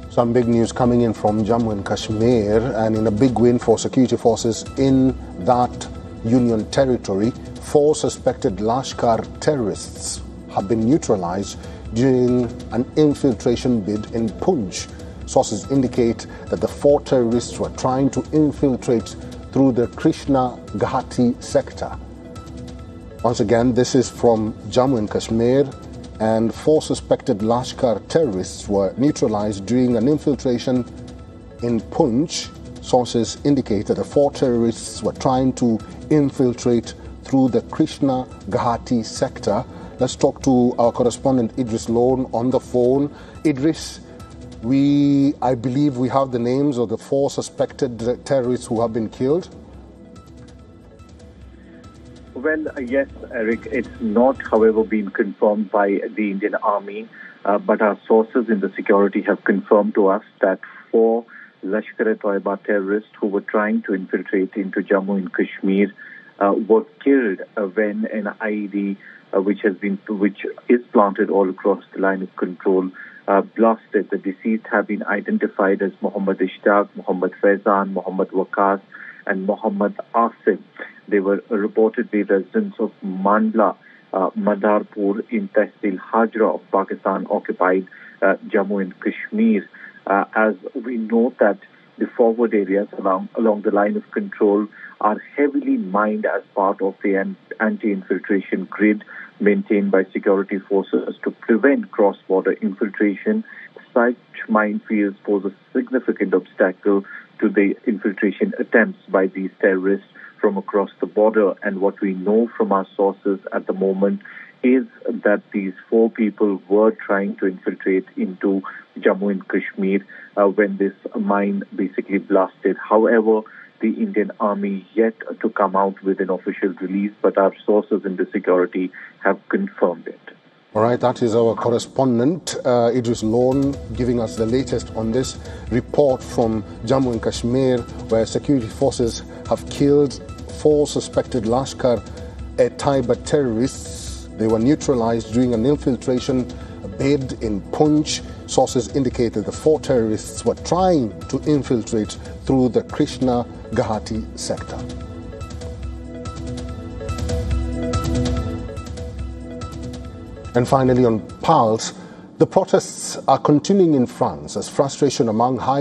Some big news coming in from Jammu and Kashmir, and in a big win for security forces in that union territory, 4 suspected Lashkar terrorists have been neutralized during an infiltration bid in Poonch. Sources indicate that the 4 terrorists were trying to infiltrate through the Krishna Ghati sector. Once again, this is from Jammu and Kashmir, and 4 suspected Lashkar terrorists were neutralized during an infiltration in Poonch. Sources indicate that the 4 terrorists were trying to infiltrate through the Krishna Ghati sector. Let's talk to our correspondent Idris Lone on the phone. Idris, I believe we have the names of the 4 suspected terrorists who have been killed. Well, yes, Eric, it's not, however, been confirmed by the Indian Army, but our sources in the security have confirmed to us that 4 Lashkar-e-Toiba terrorists who were trying to infiltrate into Jammu and Kashmir were killed when an IED, which is planted all across the line of control, blasted. The deceased have been identified as Muhammad Ishtaq, Muhammad Faizan, Muhammad Waqas, and Muhammad Asif. They were reportedly residents of Mandla, Madarpur in Tehsil Hajra of Pakistan-occupied Jammu and Kashmir. As we know that the forward areas along the line of control are heavily mined as part of the anti-infiltration grid maintained by security forces to prevent cross-border infiltration. Such minefields pose a significant obstacle to the infiltration attempts by these terrorists from across the border. And what we know from our sources at the moment is that these 4 people were trying to infiltrate into Jammu and Kashmir when this mine basically blasted. However, the Indian Army yet to come out with an official release, but our sources in the security have confirmed it. All right, that is our correspondent, Idris Lone, giving us the latest on this report from Jammu and Kashmir, where security forces have killed 4 suspected Lashkar-e-Toiba terrorists. They were neutralized during an infiltration bid in Poonch. Sources indicate that the 4 terrorists were trying to infiltrate through the Krishna Ghati sector. And finally, on Pulse, the protests are continuing in France as frustration among high